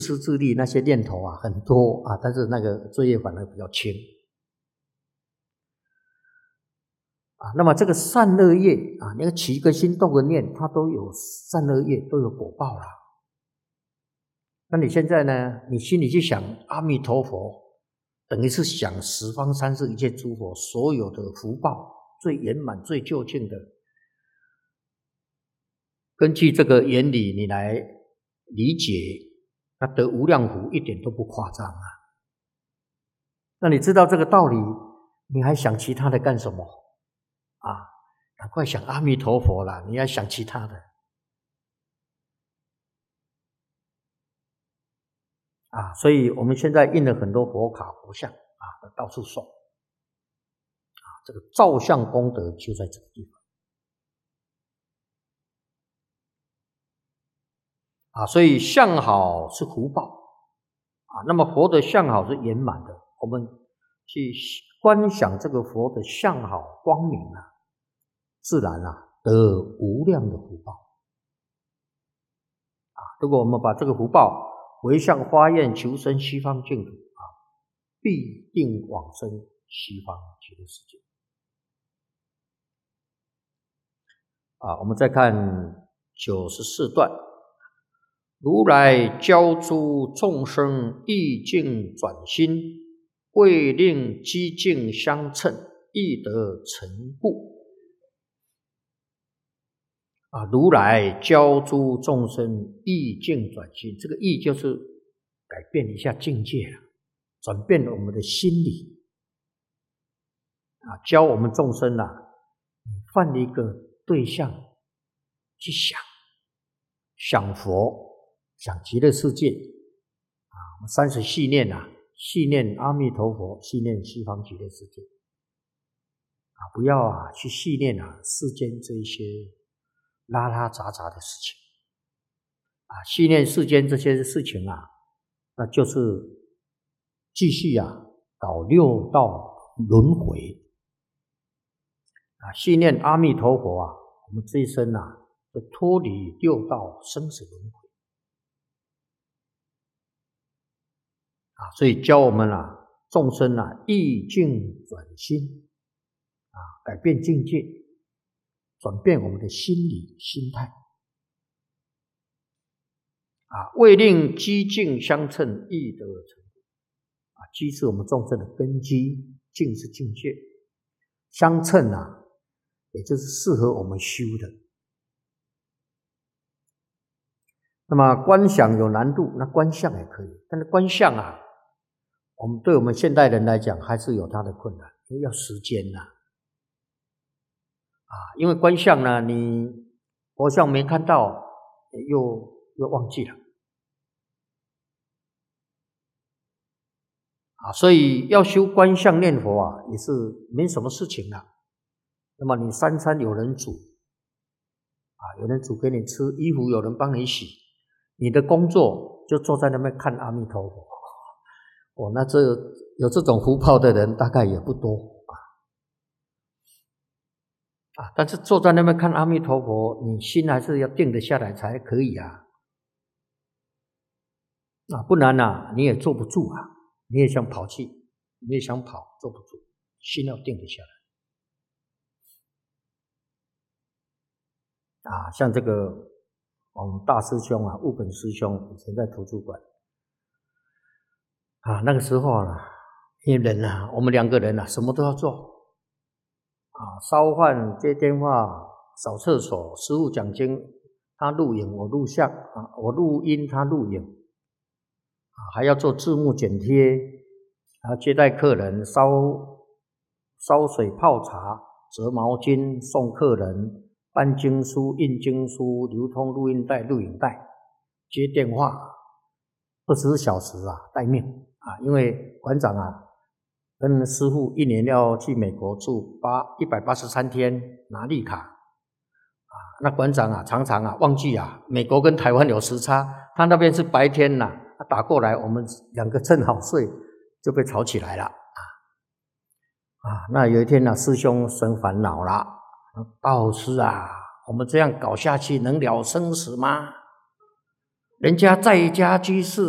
自自利那些念头啊很多啊，但是那个罪业反而比较轻啊。那么这个善恶业啊，那个起一个心动个念，它都有善恶业，都有果报啦。那你现在呢？你心里去想阿弥陀佛，等于是想十方三世一切诸佛所有的福报最圆满、最究竟的。根据这个原理，你来理解。那得无量福一点都不夸张啊！那你知道这个道理，你还想其他的干什么啊？赶快想阿弥陀佛啦！你要想其他的啊！所以我们现在印了很多佛卡、佛像啊，到处送啊。这个造像功德就在这个地方啊，所以相好是福报啊。那么佛的相好是圆满的，我们去观想这个佛的相好光明啊，自然啊得无量的福报啊。如果我们把这个福报回向发愿求生西方净土啊，必定往生西方极乐世界啊。我们再看94段。如来教诸众生意境转心，为令机境相称，亦得成故。啊，如来教诸众生意境转心，这个意就是改变一下境界了，转变了我们的心理。啊，教我们众生啊，换一个对象去想佛。想极乐世界啊，我们30系念啊，系念阿弥陀佛，系念西方极乐世界啊，不要啊去系念啊世间这一些拉拉杂杂的事情啊，系念世间这些事情啊，那就是继续啊搞6道轮回啊，系念阿弥陀佛啊，我们这一生啊就脱离6道生死轮回。啊，所以教我们啊，众生啊，意境转心啊，改变境界，转变我们的心理心态啊，为令机境相称，亦得成啊。机是我们众生的根基，境是境界，相称啊，也就是适合我们修的。那么观想有难度，那观相也可以，但是观相啊。对我们现代人来讲，还是有它的困难，因为要时间呐啊，因为观相呢，你佛像没看到，又忘记了啊，所以要修观相念佛啊，也是没什么事情的。那么你3餐有人煮啊，有人煮给你吃，衣服有人帮你洗，你的工作就坐在那边看阿弥陀佛。那有这种福报的人大概也不多啊，但是坐在那边看阿弥陀佛，你心还是要定得下来才可以啊，不然啊你也坐不住啊，你也想跑去，你也想跑，坐不住，心要定得下来啊。像这个我们大师兄啊，悟本师兄以前在图书馆。啊，那个时候啊，因为人啊，我们2个人啊，什么都要做啊，烧饭、接电话、扫厕所，师父讲经，他录影，我录像啊，我录音，他录影啊，还要做字幕剪贴，还要接待客人，烧水泡茶、折毛巾、送客人、搬经书、印经书、流通录音带、录影带、接电话，24小时啊，待命。啊，因为馆长啊，跟师父1年要去美国住183天拿绿卡啊，那馆长啊常常啊忘记啊，美国跟台湾有时差，他那边是白天呐，打过来我们2个正好睡，就被吵起来了那有一天呢，师兄生烦恼了，道师啊，我们这样搞下去能了生死吗？人家在家居士